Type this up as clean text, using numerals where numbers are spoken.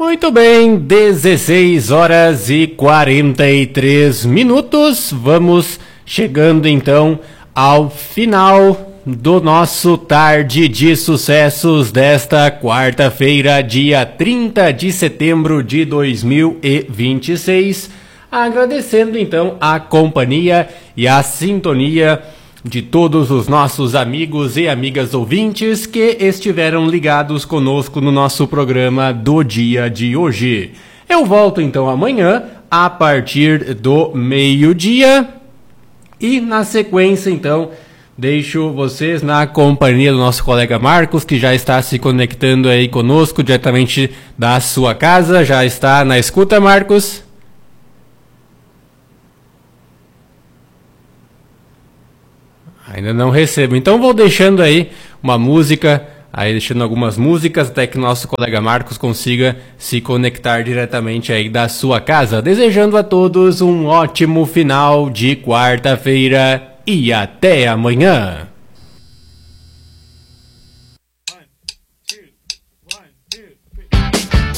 Muito bem, 16 horas e 43 minutos. Vamos chegando então ao final do nosso Tarde de Sucessos desta quarta-feira, dia 30 de setembro de 2026. Agradecendo então a companhia e a sintonia de todos os nossos amigos e amigas ouvintes que estiveram ligados conosco no nosso programa do dia de hoje. Eu volto então amanhã a partir do meio-dia e na sequência então deixo vocês na companhia do nosso colega Marcos, que já está se conectando aí conosco diretamente da sua casa. Já está na escuta, Marcos? Ainda não recebo. Então vou deixando aí uma música, deixando algumas músicas até que nosso colega Marcos consiga se conectar diretamente aí da sua casa. Desejando a todos um ótimo final de quarta-feira e até amanhã.